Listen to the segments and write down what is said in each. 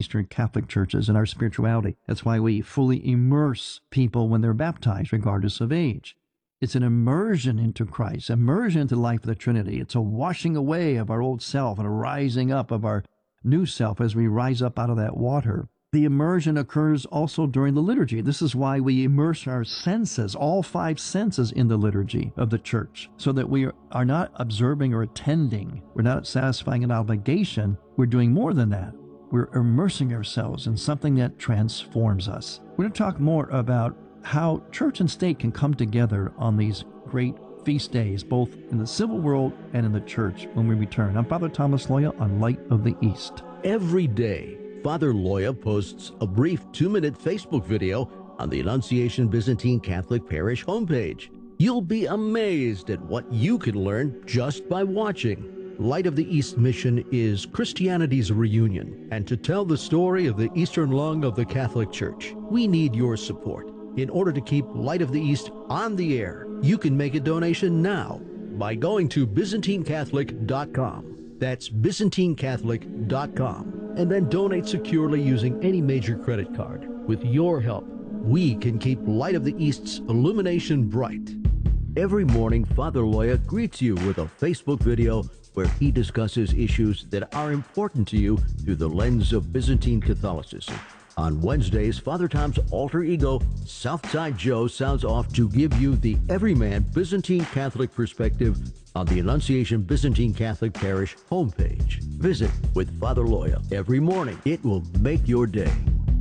Eastern Catholic churches in our spirituality. That's why we fully immerse people when they're baptized, regardless of age. It's an immersion into Christ, immersion into the life of the Trinity. It's a washing away of our old self and a rising up of our new self as we rise up out of that water. The immersion occurs also during the liturgy. This is why we immerse our senses, all 5 senses, in the liturgy of the church, so that we are not observing or attending. We're not satisfying an obligation. We're doing more than that. We're immersing ourselves in something that transforms us. We're going to talk more about how church and state can come together on these great feast days, both in the civil world and in the church, when we return. I'm Father Thomas Loya on Light of the East. Every day, Father Loya posts a brief 2-minute Facebook video on the Annunciation Byzantine Catholic Parish homepage. You'll be amazed at what you can learn just by watching. Light of the East mission is Christianity's reunion, and to tell the story of the Eastern lung of the Catholic Church, we need your support. In order to keep Light of the East on the air, you can make a donation now by going to ByzantineCatholic.com. That's ByzantineCatholic.com. And then donate securely using any major credit card. With your help, we can keep Light of the East's illumination bright. Every morning, Father Loya greets you with a Facebook video where he discusses issues that are important to you through the lens of Byzantine Catholicism. On Wednesdays, Father Tom's alter ego, Southside Joe, sounds off to give you the everyman Byzantine Catholic perspective on the Annunciation Byzantine Catholic Parish homepage. Visit with Father Loya every morning. It will make your day.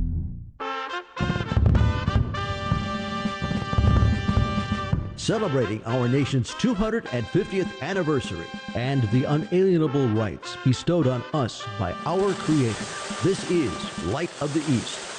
Celebrating our nation's 250th anniversary and the unalienable rights bestowed on us by our Creator. This is Light of the East.